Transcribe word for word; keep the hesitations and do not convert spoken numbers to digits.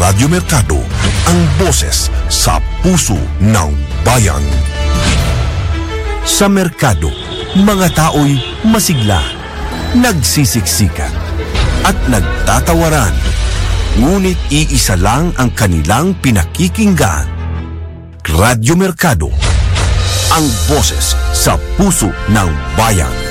Radyo Mercado, ang boses sa puso ng bayan. Sa merkado, mga tao'y masigla, nagsisiksikan, at nagtatawaran. Ngunit iisa lang ang kanilang pinakikinggan. Radyo Mercado, ang boses sa puso ng bayan.